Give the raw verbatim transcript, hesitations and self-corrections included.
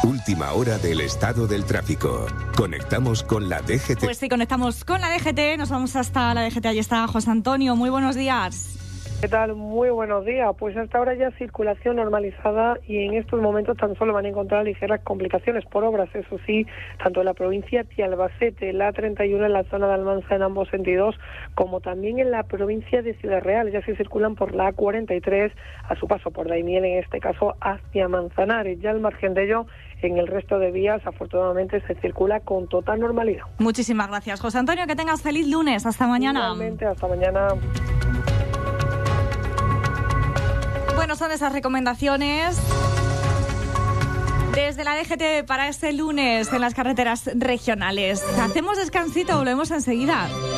Última hora del estado del tráfico. Conectamos con la D G T. Pues sí, conectamos con la D G T. Nos vamos hasta la D G T. Allí está José Antonio. Muy buenos días. ¿Qué tal? Muy buenos días. Pues hasta ahora ya circulación normalizada y en estos momentos tan solo van a encontrar ligeras complicaciones por obras, eso sí, tanto en la provincia de Albacete, la treinta y uno en la zona de Almansa en ambos sentidos, como también en la provincia de Ciudad Real. Ya se circulan por la A cuarenta y tres, a su paso por Daimiel, en este caso hacia Manzanares. Ya al margen de ello, en el resto de vías, afortunadamente, se circula con total normalidad. Muchísimas gracias, José Antonio. Que tengas feliz lunes. Hasta mañana. Igualmente, hasta mañana. Bueno, son esas recomendaciones desde la D G T para este lunes en las carreteras regionales. Hacemos descansito, volvemos enseguida.